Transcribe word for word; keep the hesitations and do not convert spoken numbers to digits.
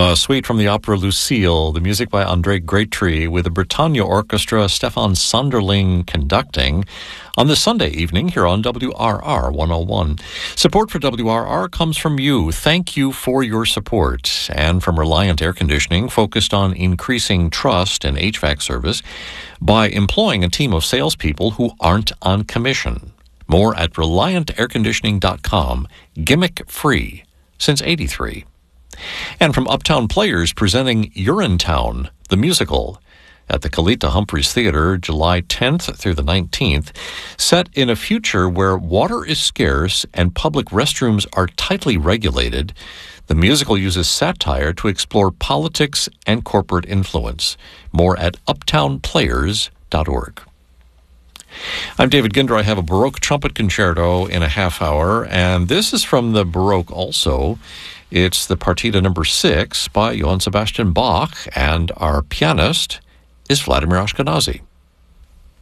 A suite from the opera Lucille, the music by André Greattree, with the Britannia Orchestra, Stefan Sonderling conducting, on this Sunday evening here on W R R one oh one. Support for W R R comes from you. Thank you for your support. And from Reliant Air Conditioning, focused on increasing trust in H V A C service by employing a team of salespeople who aren't on commission. More at reliant air conditioning dot com. Gimmick free since eighty-three. And from Uptown Players presenting Urinetown, the musical, at the Kalita Humphreys Theater, July tenth through the nineteenth, set in a future where water is scarce and public restrooms are tightly regulated. The musical uses satire to explore politics and corporate influence. More at uptown players dot org. I'm David Ginder. I have a Baroque trumpet concerto in a half hour, and this is from the Baroque also. It's the Partita number six by Johann Sebastian Bach, and our pianist is Vladimir Ashkenazy.